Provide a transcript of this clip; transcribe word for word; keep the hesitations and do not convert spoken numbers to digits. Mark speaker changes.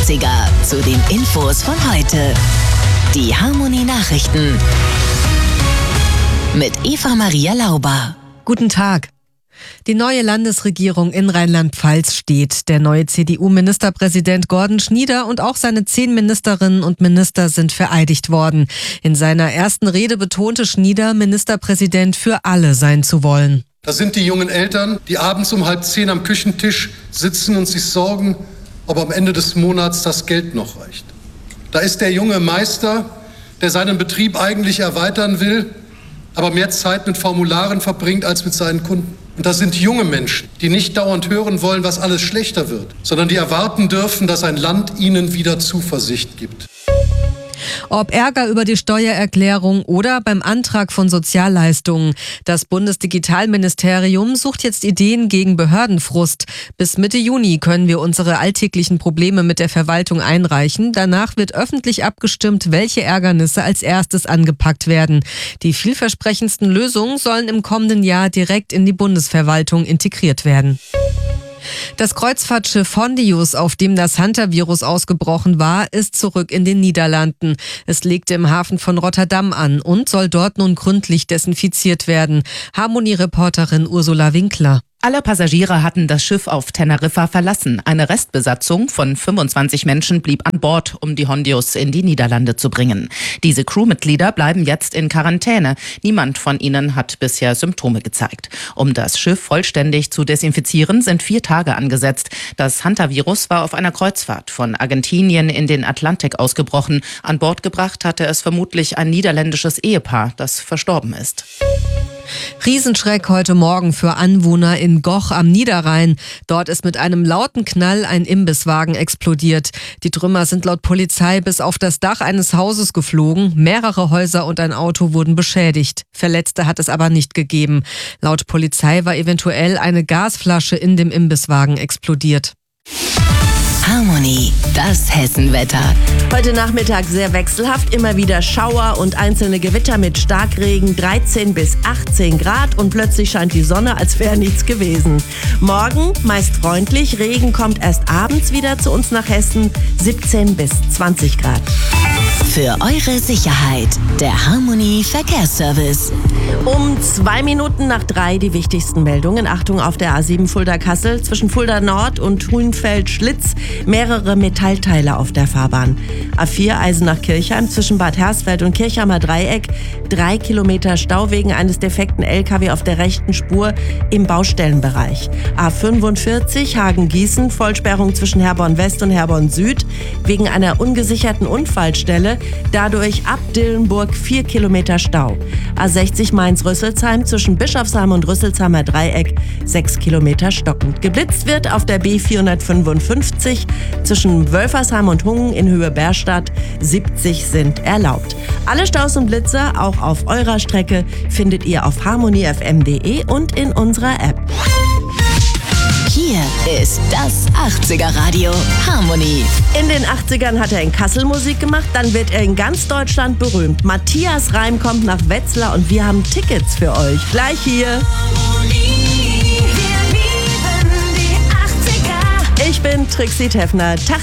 Speaker 1: achtziger zu den Infos von heute. Die Harmonie-Nachrichten mit Eva-Maria Lauber.
Speaker 2: Guten Tag. Die neue Landesregierung in Rheinland-Pfalz steht. Der neue C D U-Ministerpräsident Gordon Schnieder und auch seine zehn Ministerinnen und Minister sind vereidigt worden. In seiner ersten Rede betonte Schnieder, Ministerpräsident für alle sein zu wollen.
Speaker 3: Das sind die jungen Eltern, die abends um halb zehn am Küchentisch sitzen und sich sorgen, ob am Ende des Monats das Geld noch reicht. Da ist der junge Meister, der seinen Betrieb eigentlich erweitern will, aber mehr Zeit mit Formularen verbringt als mit seinen Kunden. Und das sind junge Menschen, die nicht dauernd hören wollen, was alles schlechter wird, sondern die erwarten dürfen, dass ein Land ihnen wieder Zuversicht gibt.
Speaker 2: Ob Ärger über die Steuererklärung oder beim Antrag von Sozialleistungen. Das Bundesdigitalministerium sucht jetzt Ideen gegen Behördenfrust. Bis Mitte Juni können wir unsere alltäglichen Probleme mit der Verwaltung einreichen. Danach wird öffentlich abgestimmt, welche Ärgernisse als erstes angepackt werden. Die vielversprechendsten Lösungen sollen im kommenden Jahr direkt in die Bundesverwaltung integriert werden. Das Kreuzfahrtschiff Hondius, auf dem das Hantavirus ausgebrochen war, ist zurück in den Niederlanden. Es legte im Hafen von Rotterdam an und soll dort nun gründlich desinfiziert werden. Harmonie-Reporterin Ursula Winkler.
Speaker 4: Alle Passagiere hatten das Schiff auf Teneriffa verlassen. Eine Restbesatzung von fünfundzwanzig Menschen blieb an Bord, um die Hondius in die Niederlande zu bringen. Diese Crewmitglieder bleiben jetzt in Quarantäne. Niemand von ihnen hat bisher Symptome gezeigt. Um das Schiff vollständig zu desinfizieren, sind vier Tage angesetzt. Das Hantavirus war auf einer Kreuzfahrt von Argentinien in den Atlantik ausgebrochen. An Bord gebracht hatte es vermutlich ein niederländisches Ehepaar, das verstorben ist.
Speaker 2: Riesenschreck heute Morgen für Anwohner in Goch am Niederrhein. Dort ist mit einem lauten Knall ein Imbisswagen explodiert. Die Trümmer sind laut Polizei bis auf das Dach eines Hauses geflogen. Mehrere Häuser und ein Auto wurden beschädigt. Verletzte hat es aber nicht gegeben. Laut Polizei war eventuell eine Gasflasche in dem Imbisswagen explodiert.
Speaker 1: Harmonie, das Hessenwetter.
Speaker 5: Heute Nachmittag sehr wechselhaft, immer wieder Schauer und einzelne Gewitter mit Starkregen, dreizehn bis achtzehn Grad und plötzlich scheint die Sonne, als wäre nichts gewesen. Morgen meist freundlich, Regen kommt erst abends wieder zu uns nach Hessen, siebzehn bis zwanzig Grad.
Speaker 1: Für eure Sicherheit, der Harmonie Verkehrsservice.
Speaker 5: Um zwei Minuten nach drei die wichtigsten Meldungen. Achtung auf der A sieben Fulda-Kassel zwischen Fulda Nord und Huhnfeld-Schlitz. Mehrere Metallteile auf der Fahrbahn. A vier Eisenach-Kirchheim zwischen Bad Hersfeld und Kirchheimer Dreieck. Drei Kilometer Stau wegen eines defekten L K W auf der rechten Spur im Baustellenbereich. A fünfundvierzig Hagen-Gießen, Vollsperrung zwischen Herborn West und Herborn Süd wegen einer ungesicherten Unfallstelle. Dadurch ab Dillenburg vier Kilometer Stau. A sechzig Mainz-Rüsselsheim zwischen Bischofsheim und Rüsselsheimer Dreieck sechs Kilometer stockend. Geblitzt wird auf der B vierhundertfünfundfünfzig zwischen Wölfersheim und Hungen in Höhe Berstadt. siebzig sind erlaubt. Alle Staus und Blitzer, auch auf eurer Strecke, findet ihr auf harmonie f m punkt d e und in unserer App.
Speaker 1: Hier ist das achtziger Radio Harmonie.
Speaker 5: In den achtzigern hat er in Kassel Musik gemacht, dann wird er in ganz Deutschland berühmt. Matthias Reim kommt nach Wetzlar und wir haben Tickets für euch. Gleich hier. Ich bin Trixie Teffner. Tag